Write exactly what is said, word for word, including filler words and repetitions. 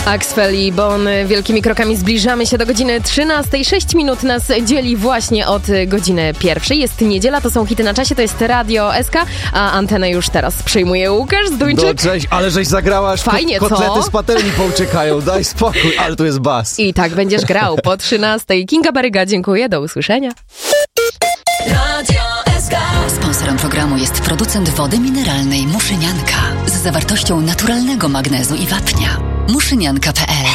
Axwell i Bon wielkimi krokami zbliżamy się do godziny trzynastej. Sześć minut nas dzieli właśnie od godziny pierwszej. Jest niedziela, to są hity na czasie, to jest Radio S K, a antenę już teraz przejmuje Łukasz Zduńczyk. No cześć, ale żeś zagrała, aż Fajnie, ko- kotlety co? z patelni pouciekają, daj spokój, ale tu jest bas. I tak będziesz grał po trzynastej. Kinga Baryga, dziękuję, do usłyszenia. Radio S K. Sponsorem programu jest producent wody mineralnej Muszynianka z zawartością naturalnego magnezu i wapnia. muszynianka kropka p l